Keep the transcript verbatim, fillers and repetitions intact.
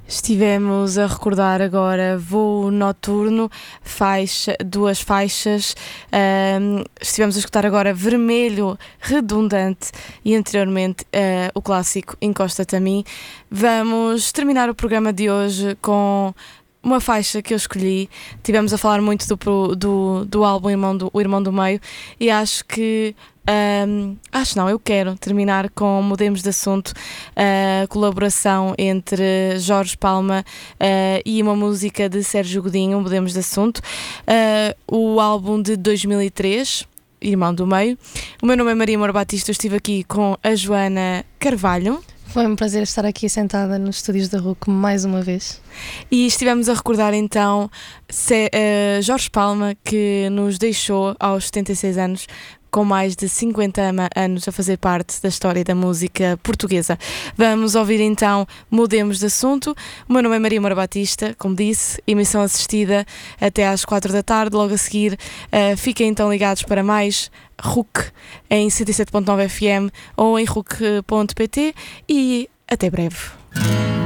Estivemos a recordar agora Voo Noturno, faixa, duas faixas. Um, estivemos a escutar agora Vermelho Redundante e anteriormente uh, o clássico Encosta-te a mim. Vamos terminar o programa de hoje com uma faixa que eu escolhi. Tivemos a falar muito do, do, do álbum Irmão do, O Irmão do Meio e acho que Um, acho não, eu quero terminar com Mudemos de Assunto, a uh, colaboração entre Jorge Palma uh, e uma música de Sérgio Godinho, Mudemos de Assunto, uh, o álbum de dois mil e três, Irmão do Meio. O meu nome é Maria Moura Batista, eu estive aqui com a Joana Carvalho. Foi um prazer estar aqui sentada nos estúdios da R U C mais uma vez. E estivemos a recordar então se, uh, Jorge Palma, que nos deixou aos setenta e seis anos, com mais de cinquenta anos a fazer parte da história da música portuguesa. Vamos ouvir então Mudemos de Assunto. O meu nome é Maria Moura Batista, como disse, emissão assistida até às quatro da tarde. Logo a seguir, uh, fiquem então ligados para mais R U C em cento e sete ponto nove F M ou em R U C ponto P T e até breve.